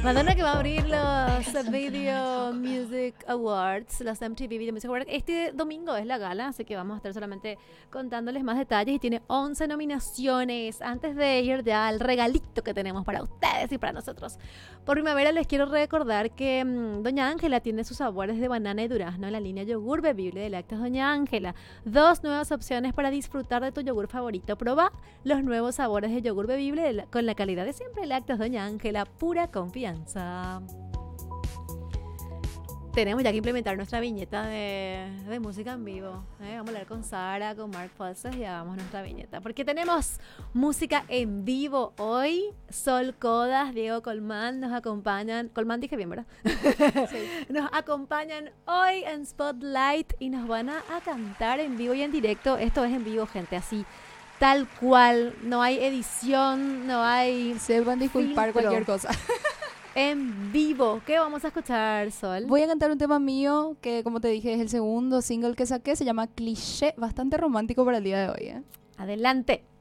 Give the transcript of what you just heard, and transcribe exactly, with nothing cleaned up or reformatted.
Madonna que va a abrir los Video Music Awards, los M T V Video Music Awards. Este domingo es la gala, así que vamos a estar solamente contándoles más detalles y tiene once nominaciones. Antes de ir ya al regalito que tenemos para ustedes y para nosotros. Por primavera les quiero recordar que mmm, Doña Ángela tiene sus sabores de banana y durazno en la línea yogur bebible de lácteos Doña Ángela. Dos nuevas opciones para disfrutar de tu yogur favorito. Proba los nuevos sabores de yogur bebible de la, con la calidad de siempre. Lácteos Doña Ángela, pura confianza. Tenemos ya que implementar nuestra viñeta de, de música en vivo. ¿eh? Vamos a hablar con Sara, con Mark Falsas y hagamos nuestra viñeta. Porque tenemos música en vivo hoy. Sol Codas, Diego Colmán nos acompañan. Colmán dije bien, ¿verdad? Sí. Nos acompañan hoy en Spotlight y nos van a, a cantar en vivo y en directo. Esto es en vivo, gente, así. Tal cual, no hay edición, no hay... Sepan disculpar filtro. Cualquier cosa. En vivo. ¿Qué vamos a escuchar, Sol? Voy a cantar un tema mío que, como te dije, es el segundo single que saqué. Se llama Cliché, bastante romántico para el día de hoy, ¿eh? Adelante.